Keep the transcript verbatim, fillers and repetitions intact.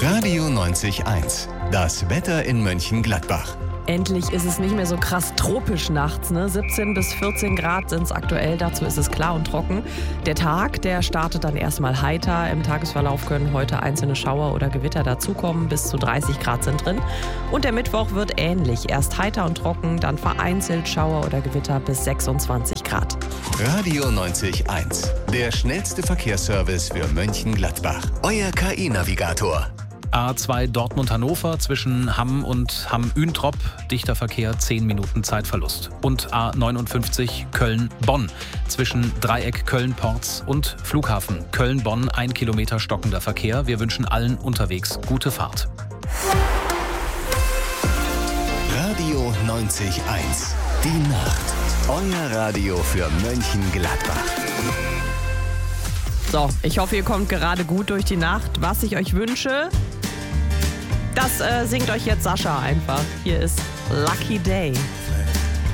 Radio neunzig eins. Das Wetter in Mönchengladbach. Endlich ist es nicht mehr so krass tropisch nachts. Ne? siebzehn bis vierzehn Grad sind es aktuell. Dazu ist es klar und trocken. Der Tag, der startet dann erstmal heiter. Im Tagesverlauf können heute einzelne Schauer oder Gewitter dazukommen. Bis zu dreißig Grad sind drin. Und der Mittwoch wird ähnlich. Erst heiter und trocken, dann vereinzelt Schauer oder Gewitter bis sechsundzwanzig Grad. Radio neunzig eins. Der schnellste Verkehrsservice für Mönchengladbach. Euer K I-Navigator. A zwei Dortmund-Hannover zwischen Hamm und Hamm-Üntrop, dichter Verkehr, zehn Minuten Zeitverlust. Und A neunundfünfzig Köln-Bonn zwischen Dreieck Köln-Porz und Flughafen Köln-Bonn, ein Kilometer stockender Verkehr. Wir wünschen allen unterwegs gute Fahrt. Radio neunzig eins. Die Nacht. Euer Radio für Mönchengladbach. So, ich hoffe, ihr kommt gerade gut durch die Nacht. Was ich euch wünsche, das äh, singt euch jetzt Sascha einfach. Hier ist Lucky Day.